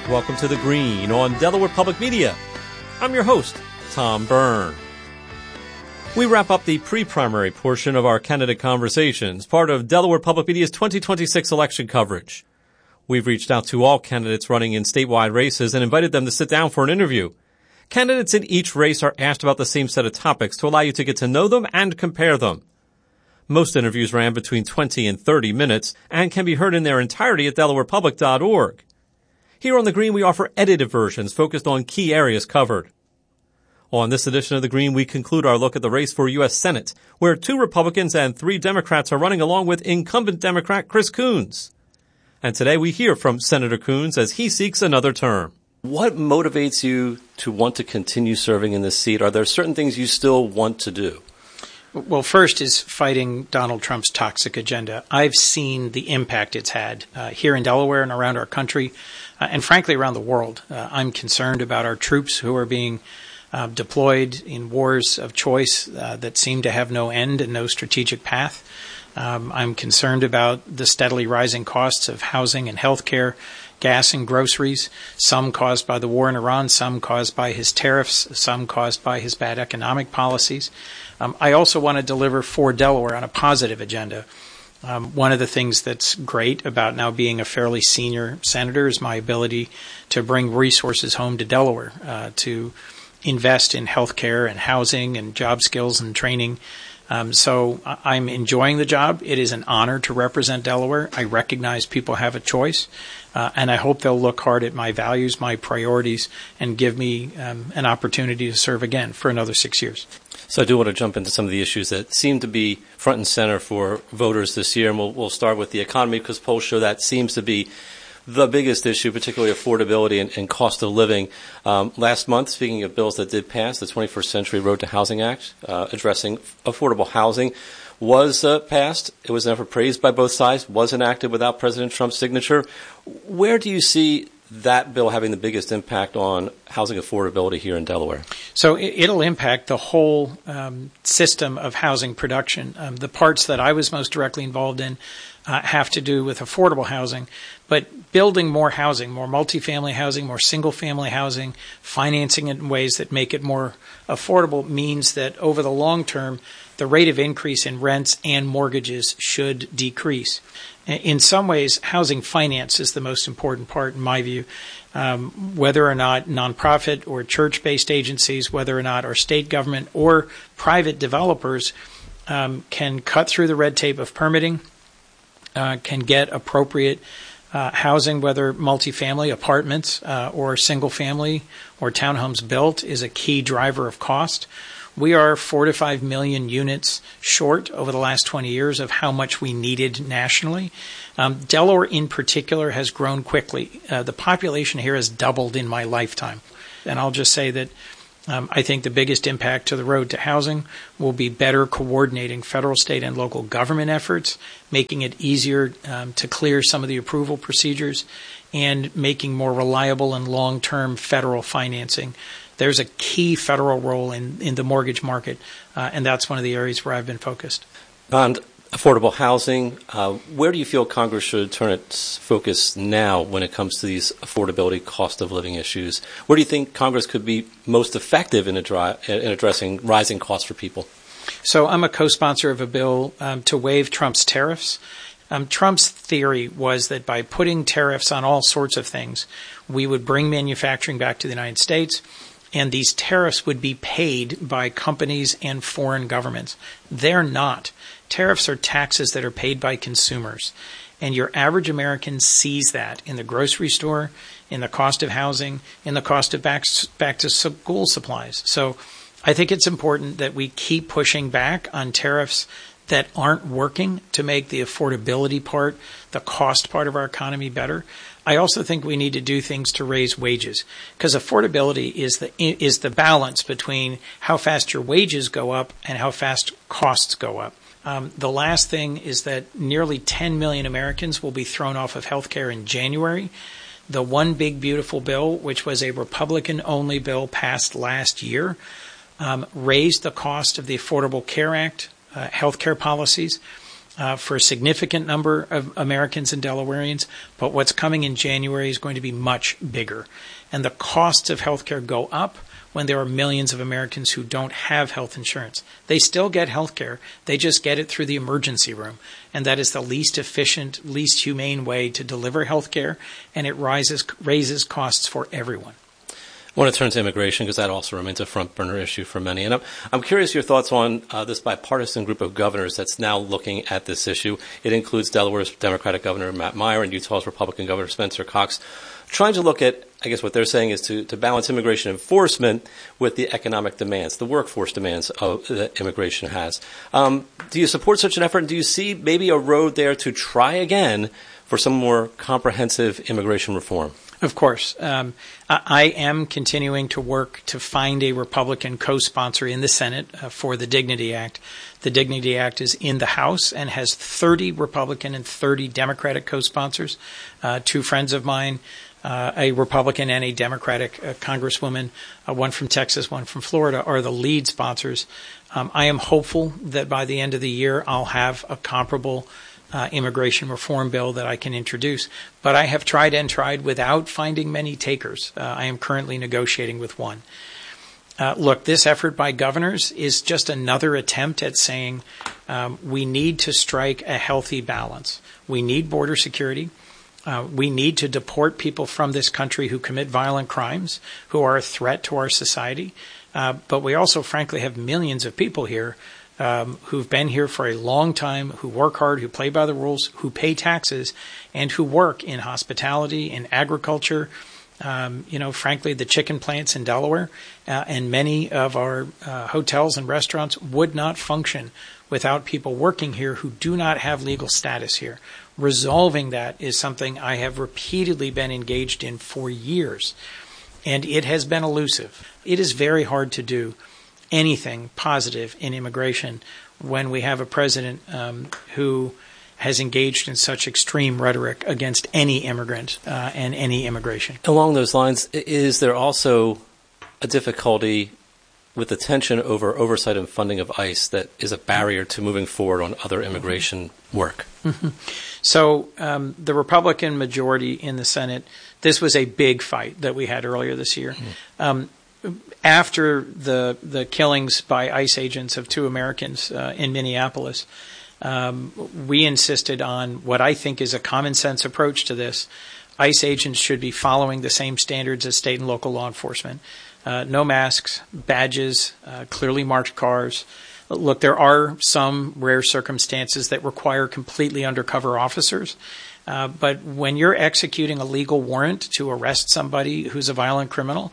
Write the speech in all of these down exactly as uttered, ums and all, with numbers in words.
Welcome to The Green on Delaware Public Media. I'm your host, Tom Byrne. We wrap up the pre-primary portion of our candidate conversations, part of Delaware Public Media's twenty twenty-six election coverage. We've reached out to all candidates running in statewide races and invited them to sit down for an interview. Candidates in each race are asked about the same set of topics to allow you to get to know them and compare them. Most interviews ran between twenty and thirty minutes and can be heard in their entirety at delaware public dot org. Here on The Green, we offer edited versions focused on key areas covered. On this edition of The Green, we conclude our look at the race for U S Senate, where two Republicans and three Democrats are running along with incumbent Democrat Chris Coons. And today we hear from Senator Coons as he seeks another term. What motivates you to want to continue serving in this seat? Are there certain things you still want to do? Well, first is fighting Donald Trump's toxic agenda. I've seen the impact it's had uh, here in Delaware and around our country, uh, and frankly around the world. Uh, I'm concerned about our troops who are being uh, deployed in wars of choice uh, that seem to have no end and no strategic path. Um, I'm concerned about the steadily rising costs of housing and health care, gas and groceries, some caused by the war in Iran, some caused by his tariffs, some caused by his bad economic policies. Um, I also want to deliver for Delaware on a positive agenda. Um, one of the things that's great about now being a fairly senior senator is my ability to bring resources home to Delaware, uh, to invest in health care and housing and job skills and training. Um, so I'm enjoying the job. It is an honor to represent Delaware. I recognize people have a choice, uh, and I hope they'll look hard at my values, my priorities, and give me um, an opportunity to serve again for another six years. So I do want to jump into some of the issues that seem to be front and center for voters this year, and we'll, we'll start with the economy because polls show that seems to be the biggest issue, particularly affordability and, and cost of living. Um, last month, speaking of bills that did pass, the twenty-first Century Road to Housing Act, uh, addressing affordable housing, was uh, passed. It was never praised by both sides, was enacted without President Trump's signature. Where do you see that bill having the biggest impact on housing affordability here in Delaware? So it'll impact the whole um, system of housing production. Um, the parts that I was most directly involved in uh, have to do with affordable housing, but building more housing, more multifamily housing, more single-family housing, financing it in ways that make it more affordable means that over the long term, the rate of increase in rents and mortgages should decrease. In some ways, housing finance is the most important part, in my view. Um, whether or not nonprofit or church-based agencies, whether or not our state government or private developers um, can cut through the red tape of permitting, uh, can get appropriate uh, housing, whether multifamily apartments uh, or single-family or townhomes built, is a key driver of cost. We are four to five million units short over the last twenty years of how much we needed nationally. Um, Delaware in particular has grown quickly. Uh, the population here has doubled in my lifetime. And I'll just say that um, I think the biggest impact to the road to housing will be better coordinating federal, state, and local government efforts, making it easier um, to clear some of the approval procedures, and making more reliable and long-term federal financing. There's a key federal role in, in the mortgage market, uh, and that's one of the areas where I've been focused. On affordable housing, uh, where do you feel Congress should turn its focus now when it comes to these affordability, cost of living issues? Where do you think Congress could be most effective in, adri- in addressing rising costs for people? So I'm a co-sponsor of a bill um, to waive Trump's tariffs. Um, Trump's theory was that by putting tariffs on all sorts of things, we would bring manufacturing back to the United States, and these tariffs would be paid by companies and foreign governments. They're not. Tariffs are taxes that are paid by consumers. And your average American sees that in the grocery store, in the cost of housing, in the cost of back, back to school supplies. So I think it's important that we keep pushing back on tariffs that aren't working to make the affordability part, the cost part of our economy better. I also think we need to do things to raise wages, because affordability is the is the balance between how fast your wages go up and how fast costs go up. Um, the last thing is that nearly ten million Americans will be thrown off of health care in January. The One Big Beautiful Bill, which was a Republican-only bill passed last year, um, raised the cost of the Affordable Care Act, uh, health care policies. uh, for a significant number of Americans and Delawareans, but what's coming in January is going to be much bigger. And the costs of health care go up when there are millions of Americans who don't have health insurance. They still get health care. They just get it through the emergency room. And that is the least efficient, least humane way to deliver health care, and it rises, raises costs for everyone. I want to turn to immigration because that also remains a front burner issue for many. And I'm, I'm curious your thoughts on uh, this bipartisan group of governors that's now looking at this issue. It includes Delaware's Democratic Governor Matt Meyer and Utah's Republican Governor Spencer Cox, trying to look at, I guess what they're saying is to, to balance immigration enforcement with the economic demands, the workforce demands of, that immigration has. Um, do you support such an effort? And do you see maybe a road there to try again for some more comprehensive immigration reform? Of course. Um, I am continuing to work to find a Republican co-sponsor in the Senate uh, for the Dignity Act. The Dignity Act is in the House and has thirty Republican and thirty Democratic co-sponsors. Uh, two friends of mine, uh, a Republican and a Democratic uh, congresswoman, uh, one from Texas, one from Florida, are the lead sponsors. Um, I am hopeful that by the end of the year I'll have a comparable Uh, immigration reform bill that I can introduce. But I have tried and tried without finding many takers. Uh, I am currently negotiating with one. Uh, look, this effort by governors is just another attempt at saying um, we need to strike a healthy balance. We need border security. Uh, we need to deport people from this country who commit violent crimes, who are a threat to our society. Uh, but we also, frankly, have millions of people here Um, who've been here for a long time, who work hard, who play by the rules, who pay taxes, and who work in hospitality, in agriculture, um, you know, frankly, the chicken plants in Delaware, uh, and many of our uh, hotels and restaurants would not function without people working here who do not have legal status here. Resolving that is something I have repeatedly been engaged in for years, and it has been elusive. It is very hard to do anything positive in immigration when we have a president um, who has engaged in such extreme rhetoric against any immigrant uh, and any immigration. Along those lines, is there also a difficulty with the tension over oversight and funding of ICE that is a barrier to moving forward on other immigration work? Mm-hmm. So um, the Republican majority in the Senate, this was a big fight that we had earlier this year. Mm-hmm. Um, After the the killings by ICE agents of two Americans uh, in Minneapolis, um, we insisted on what I think is a common sense approach to this. ICE agents should be following the same standards as state and local law enforcement. Uh, no masks, badges, uh, clearly marked cars. Look, there are some rare circumstances that require completely undercover officers. Uh, but when you're executing a legal warrant to arrest somebody who's a violent criminal,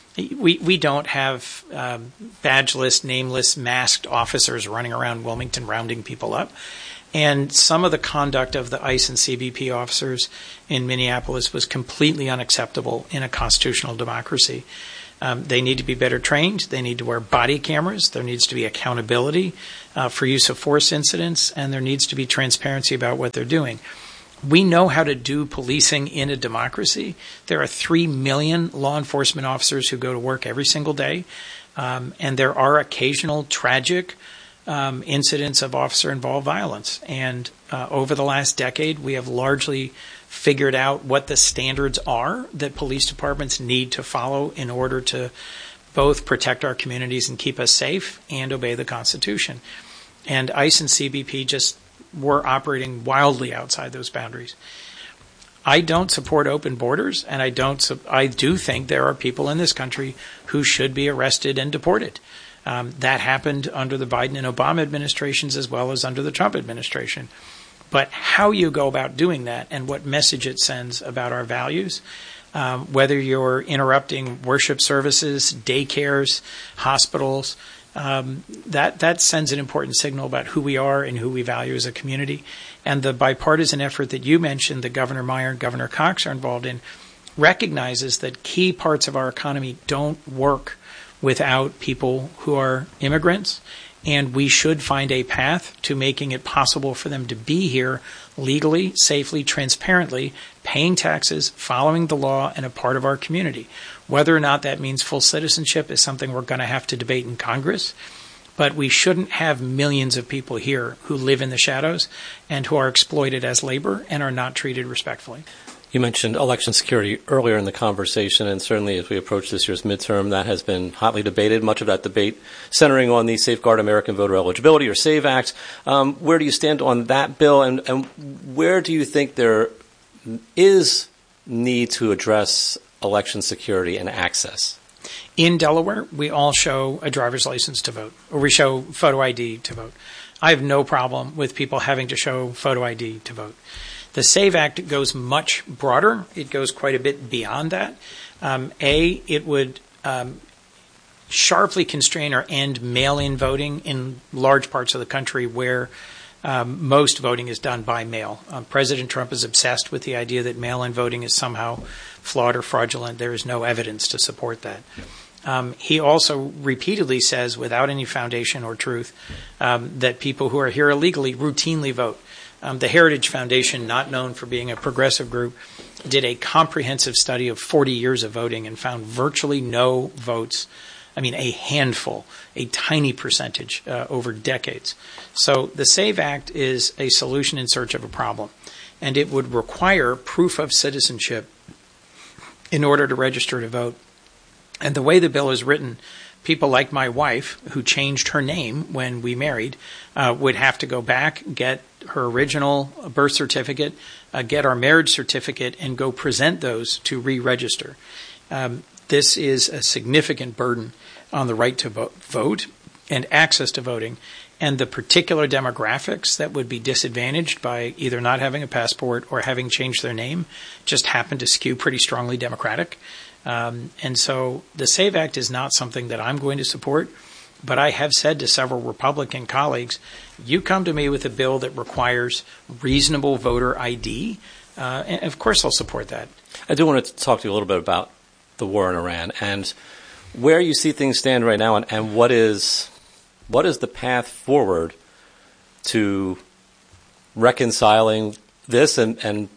We we don't have um, badgeless, nameless, masked officers running around Wilmington rounding people up. And some of the conduct of the ICE and C B P officers in Minneapolis was completely unacceptable in a constitutional democracy. Um, they need to be better trained. They need to wear body cameras. There needs to be accountability uh, for use of force incidents, and there needs to be transparency about what they're doing. We know how to do policing in a democracy. There are three million law enforcement officers who go to work every single day. Um, and there are occasional tragic um, incidents of officer-involved violence. And uh, over the last decade, we have largely figured out what the standards are that police departments need to follow in order to both protect our communities and keep us safe and obey the Constitution. And ICE and C B P just were operating wildly outside those boundaries. I don't support open borders, and I don't. I do think there are people in this country who should be arrested and deported. Um, that happened under the Biden and Obama administrations as well as under the Trump administration. But how you go about doing that and what message it sends about our values, um, whether you're interrupting worship services, daycares, hospitals, Um, that that sends an important signal about who we are and who we value as a community. And the bipartisan effort that you mentioned, that Governor Meyer and Governor Cox are involved in, recognizes that key parts of our economy don't work without people who are immigrants. And we should find a path to making it possible for them to be here legally, safely, transparently, paying taxes, following the law, and a part of our community. Whether or not that means full citizenship is something we're going to have to debate in Congress. But we shouldn't have millions of people here who live in the shadows and who are exploited as labor and are not treated respectfully. You mentioned election security earlier in the conversation, and certainly as we approach this year's midterm, that has been hotly debated, much of that debate centering on the Safeguard American Voter Eligibility, or SAVE Act. Um, where do you stand on that bill, and, and where do you think there is need to address election security and access? In Delaware, we all show a driver's license to vote, or we show photo I D to vote. I have no problem with people having to show photo I D to vote. The SAVE Act goes much broader. It goes quite a bit beyond that. Um, a, it would um, sharply constrain or end mail-in voting in large parts of the country where um, most voting is done by mail. Um, President Trump is obsessed with the idea that mail-in voting is somehow flawed or fraudulent. There is no evidence to support that. Um, he also repeatedly says, without any foundation or truth, um, that people who are here illegally routinely vote. Um, the Heritage Foundation, not known for being a progressive group, did a comprehensive study of forty years of voting and found virtually no votes. I mean, a handful, a tiny percentage uh, over decades. So the SAVE Act is a solution in search of a problem, and it would require proof of citizenship in order to register to vote. And the way the bill is written, people like my wife, who changed her name when we married, uh, would have to go back, get her original birth certificate, uh, get our marriage certificate, and go present those to re-register. Um, this is a significant burden on the right to vo- vote and access to voting, and the particular demographics that would be disadvantaged by either not having a passport or having changed their name just happen to skew pretty strongly Democratic. Um, and so the SAVE Act is not something that I'm going to support, but I have said to several Republican colleagues, you come to me with a bill that requires reasonable voter I D, uh, and of course I'll support that. I do want to talk to you a little bit about the war in Iran and where you see things stand right now, and, and what is what is the path forward to reconciling this and, and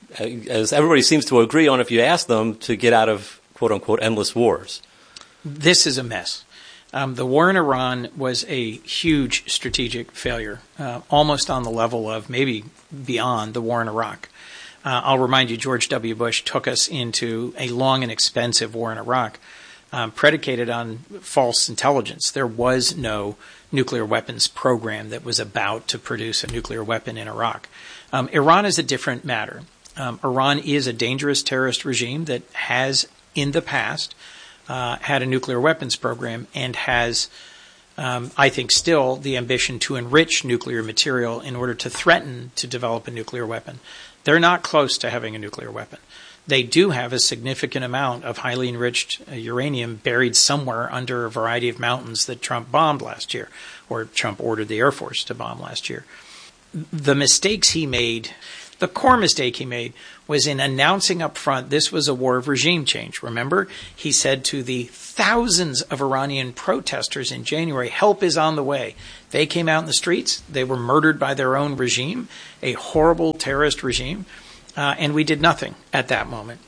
as everybody seems to agree on, if you ask them, to get out of quote-unquote endless wars? This is a mess. Um, the war in Iran was a huge strategic failure, uh, almost on the level of maybe beyond the war in Iraq. Uh, I'll remind you, George W. Bush took us into a long and expensive war in Iraq, um, predicated on false intelligence. There was no nuclear weapons program that was about to produce a nuclear weapon in Iraq. Um, Iran is a different matter. Um, Iran is a dangerous terrorist regime that has, in the past, uh, had a nuclear weapons program and has, um, I think, still the ambition to enrich nuclear material in order to threaten to develop a nuclear weapon. They're not close to having a nuclear weapon. They do have a significant amount of highly enriched uh, uranium buried somewhere under a variety of mountains that Trump bombed last year, or Trump ordered the Air Force to bomb last year. The mistakes he made... The core mistake he made was in announcing up front this was a war of regime change. Remember, he said to the thousands of Iranian protesters in January, help is on the way. They came out in the streets. They were murdered by their own regime, a horrible terrorist regime, uh, and we did nothing at that moment.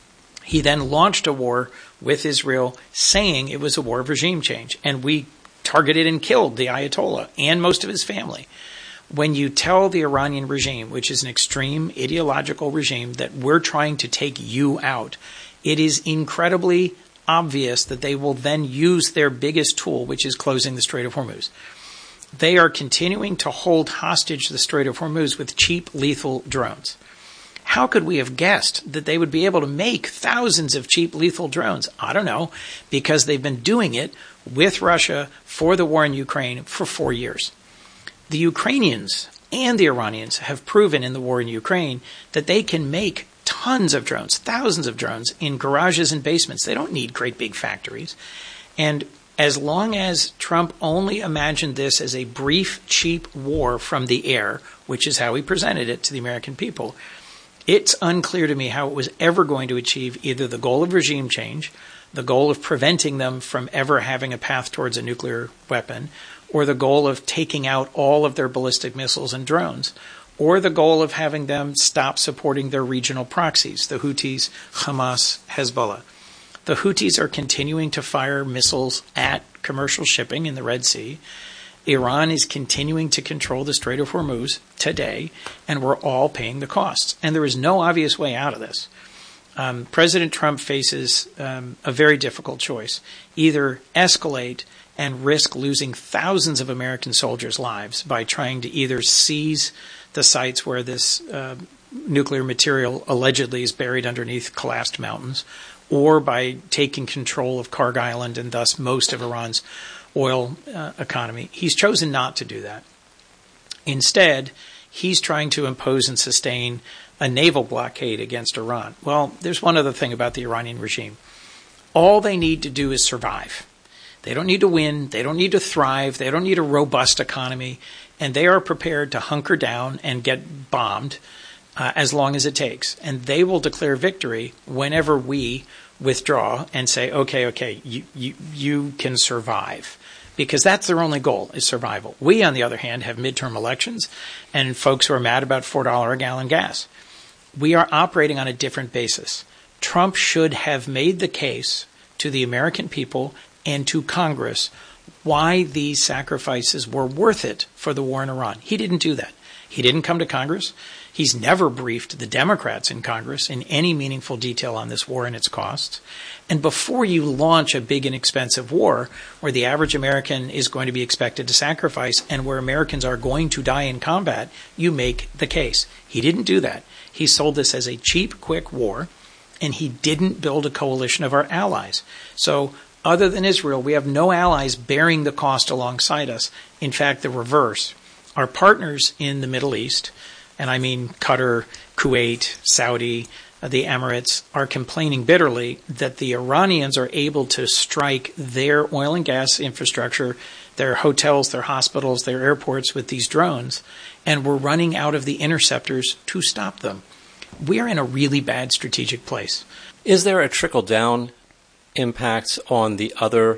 He then launched a war with Israel saying it was a war of regime change, and we targeted and killed the Ayatollah and most of his family. When you tell the Iranian regime, which is an extreme ideological regime, that we're trying to take you out, it is incredibly obvious that they will then use their biggest tool, which is closing the Strait of Hormuz. They are continuing to hold hostage the Strait of Hormuz with cheap, lethal drones. How could we have guessed that they would be able to make thousands of cheap, lethal drones? I don't know, because they've been doing it with Russia for the war in Ukraine for four years. The Ukrainians and the Iranians have proven in the war in Ukraine that they can make tons of drones, thousands of drones, in garages and basements. They don't need great big factories. And as long as Trump only imagined this as a brief, cheap war from the air, which is how he presented it to the American people, it's unclear to me how it was ever going to achieve either the goal of regime change, the goal of preventing them from ever having a path towards a nuclear weapon, or the goal of taking out all of their ballistic missiles and drones, or the goal of having them stop supporting their regional proxies, the Houthis, Hamas, Hezbollah. The Houthis are continuing to fire missiles at commercial shipping in the Red Sea. Iran is continuing to control the Strait of Hormuz today, and we're all paying the costs. And there is no obvious way out of this. Um, President Trump faces um, a very difficult choice. Either escalate and risk losing thousands of American soldiers' lives by trying to either seize the sites where this uh, nuclear material allegedly is buried underneath collapsed mountains, or by taking control of Karg Island and thus most of Iran's oil uh, economy. He's chosen not to do that. Instead, he's trying to impose and sustain a naval blockade against Iran. Well, there's one other thing about the Iranian regime. All they need to do is survive. They don't need to win. They don't need to thrive. They don't need a robust economy. And they are prepared to hunker down and get bombed uh, as long as it takes. And they will declare victory whenever we withdraw and say, okay, okay, you, you, you can survive. Because that's their only goal, is survival. We, on the other hand, have midterm elections and folks who are mad about four dollars a gallon gas. We are operating on a different basis. Trump should have made the case to the American people and to Congress why these sacrifices were worth it for the war in Iran. He didn't do that. He didn't come to Congress. He's never briefed the Democrats in Congress in any meaningful detail on this war and its costs. And before you launch a big and expensive war where the average American is going to be expected to sacrifice and where Americans are going to die in combat, you make the case. He didn't do that. He sold this as a cheap, quick war, and he didn't build a coalition of our allies. So other than Israel, we have no allies bearing the cost alongside us. In fact, the reverse. Our partners in the Middle East, and I mean Qatar, Kuwait, Saudi, uh, the Emirates, are complaining bitterly that the Iranians are able to strike their oil and gas infrastructure, their hotels, their hospitals, their airports with these drones, and we're running out of the interceptors to stop them. We are in a really bad strategic place. Is there a trickle-down impact on the other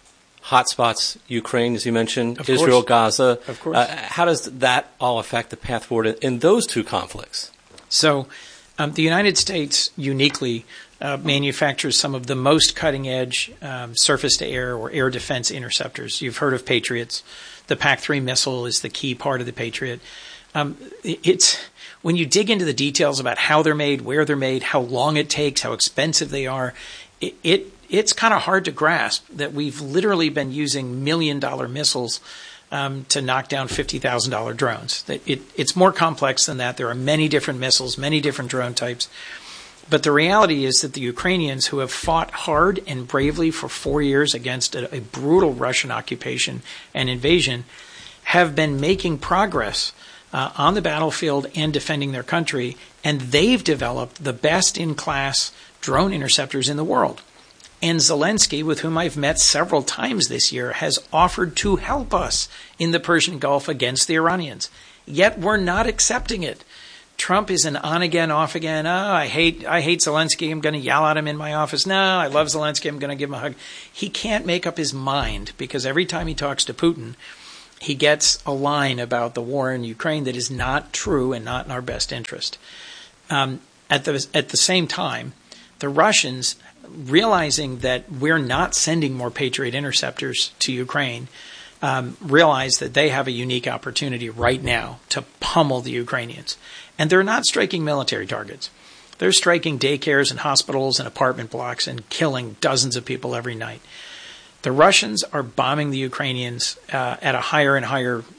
hotspots, Ukraine, as you mentioned, of Israel, course. Gaza? Of course. Uh, how does that all affect the path forward in, in those two conflicts? So um, the United States uniquely uh, manufactures some of the most cutting-edge um, surface-to-air or air defense interceptors. You've heard of Patriots. The P A C three missile is the key part of the Patriot. Um, it's when you dig into the details about how they're made, where they're made, how long it takes, how expensive they are, it, it it's kind of hard to grasp that we've literally been using million-dollar missiles um, to knock down fifty thousand dollars drones. That it, it's more complex than that. There are many different missiles, many different drone types. But the reality is that the Ukrainians, who have fought hard and bravely for four years against a, a brutal Russian occupation and invasion, have been making progress uh, on the battlefield and defending their country, and they've developed the best-in-class drone interceptors in the world. And Zelensky, with whom I've met several times this year, has offered to help us in the Persian Gulf against the Iranians. Yet we're not accepting it. Trump is an on-again, off-again, oh, I hate I hate Zelensky, I'm going to yell at him in my office. No, I love Zelensky, I'm going to give him a hug. He can't make up his mind because every time he talks to Putin, he gets a line about the war in Ukraine that is not true and not in our best interest. Um, at the at the same time, the Russians, realizing that we're not sending more Patriot interceptors to Ukraine, um, realize that they have a unique opportunity right now to pummel the Ukrainians. And they're not striking military targets. They're striking daycares and hospitals and apartment blocks and killing dozens of people every night. The Russians are bombing the Ukrainians uh, at a higher and higher